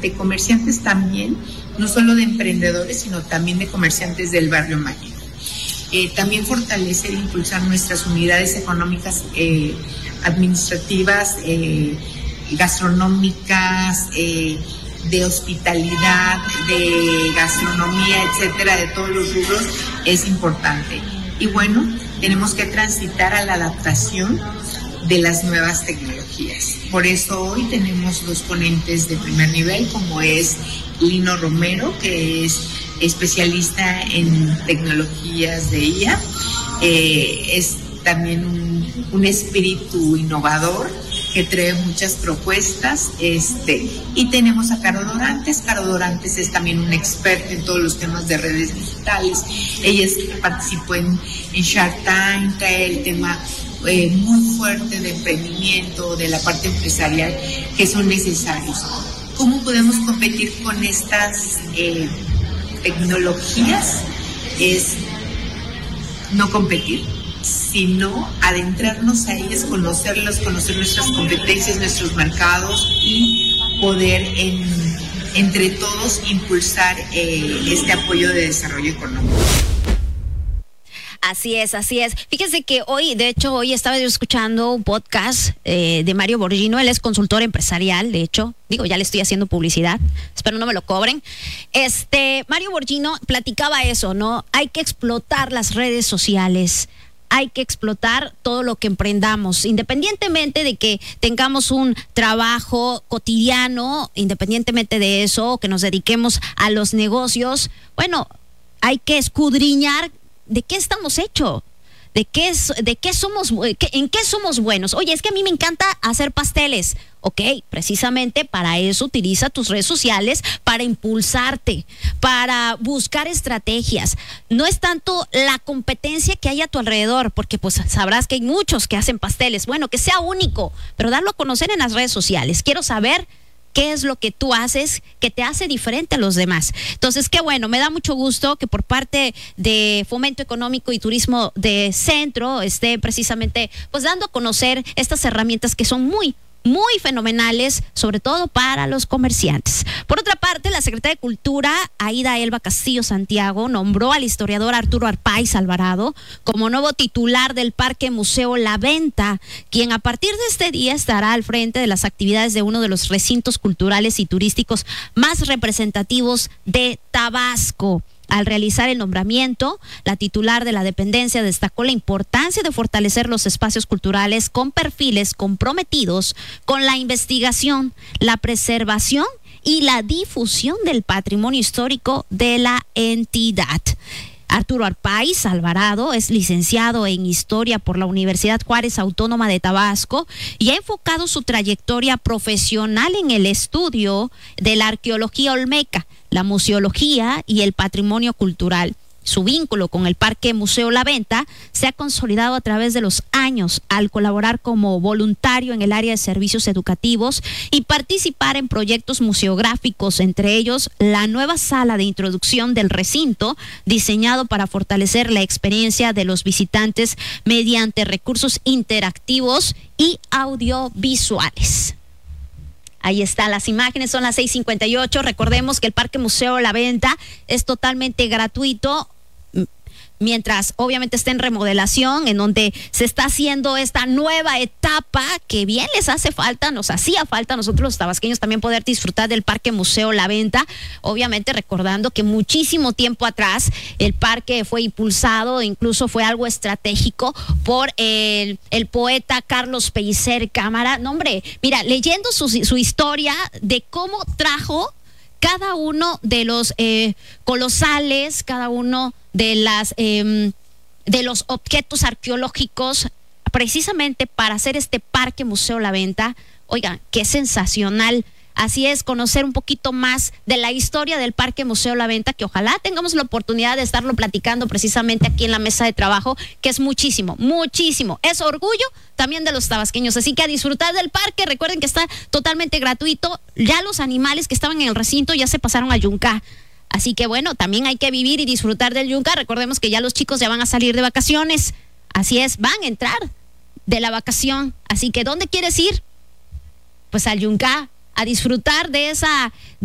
de comerciantes también, no solo de emprendedores, sino también de comerciantes del barrio mágico. También fortalecer e impulsar nuestras unidades económicas, administrativas, gastronómicas, de hospitalidad, de gastronomía, etcétera, de todos los rubros, es importante. Y bueno, tenemos que transitar a la adaptación de las nuevas tecnologías. Por eso hoy tenemos dos ponentes de primer nivel, como es Lino Romero, que es especialista en tecnologías de IA, es también un espíritu innovador que trae muchas propuestas, y tenemos a Caro Dorantes. Caro Dorantes es también una experta en todos los temas de redes digitales. Ella participó en Shark Tank, trae el tema muy fuerte de emprendimiento, de la parte empresarial, que son necesarios. ¿Cómo podemos competir con estas tecnologías? Es no competir, sino adentrarnos a ellas, conocerlas, conocer nuestras competencias, nuestros mercados y poder entre todos impulsar este apoyo de desarrollo económico. Así es. Fíjese que hoy estaba yo escuchando un podcast de Mario Borghino. Él es consultor empresarial, de hecho. Ya le estoy haciendo publicidad. Espero no me lo cobren. Mario Borghino platicaba eso, ¿no? Hay que explotar las redes sociales. Hay que explotar todo lo que emprendamos, independientemente de que tengamos un trabajo cotidiano, independientemente de eso, que nos dediquemos a los negocios. Bueno, hay que escudriñar de qué estamos hechos, en qué somos buenos. Oye, es que a mí me encanta hacer pasteles. Ok, precisamente para eso utiliza tus redes sociales, para impulsarte, para buscar estrategias. No es tanto la competencia que hay a tu alrededor, porque pues sabrás que hay muchos que hacen pasteles. Bueno, que sea único, pero darlo a conocer en las redes sociales. Quiero saber qué es lo que tú haces que te hace diferente a los demás. Entonces, qué bueno, me da mucho gusto que por parte de Fomento Económico y Turismo de Centro esté precisamente pues dando a conocer estas herramientas que son muy fenomenales, sobre todo para los comerciantes. Por otra parte, la Secretaría de Cultura, Aida Elba Castillo Santiago, nombró al historiador Arturo Arpaiz Alvarado como nuevo titular del Parque Museo La Venta, quien a partir de este día estará al frente de las actividades de uno de los recintos culturales y turísticos más representativos de Tabasco. Al realizar el nombramiento, la titular de la dependencia destacó la importancia de fortalecer los espacios culturales con perfiles comprometidos con la investigación, la preservación y la difusión del patrimonio histórico de la entidad. Arturo Arpaiz Alvarado es licenciado en Historia por la Universidad Juárez Autónoma de Tabasco y ha enfocado su trayectoria profesional en el estudio de la arqueología olmeca, la museología y el patrimonio cultural. Su vínculo con el Parque Museo La Venta se ha consolidado a través de los años al colaborar como voluntario en el área de servicios educativos y participar en proyectos museográficos, entre ellos la nueva sala de introducción del recinto, diseñado para fortalecer la experiencia de los visitantes mediante recursos interactivos y audiovisuales. Ahí están las imágenes, son las 6:58. Recordemos que el Parque Museo La Venta es totalmente gratuito, mientras obviamente está en remodelación, en donde se está haciendo esta nueva etapa que bien les hace falta, nos hacía falta a nosotros los tabasqueños también poder disfrutar del Parque Museo La Venta, obviamente recordando que muchísimo tiempo atrás el parque fue impulsado, incluso fue algo estratégico por el poeta Carlos Pellicer Cámara. No, hombre, mira, leyendo su historia de cómo trajo cada uno de los colosales, cada uno de los objetos arqueológicos, precisamente para hacer este Parque Museo La Venta. Oigan, qué sensacional. Así es, conocer un poquito más de la historia del Parque Museo La Venta, que ojalá tengamos la oportunidad de estarlo platicando precisamente aquí en la mesa de trabajo, que es muchísimo. Es orgullo también de los tabasqueños. Así que a disfrutar del parque. Recuerden que está totalmente gratuito. Ya los animales que estaban en el recinto ya se pasaron a Yunca. Así que bueno, también hay que vivir y disfrutar del Yunca. Recordemos que ya los chicos ya van a salir de vacaciones. Así es, van a entrar de la vacación. Así que ¿dónde quieres ir? Pues al Yunca, a disfrutar de esa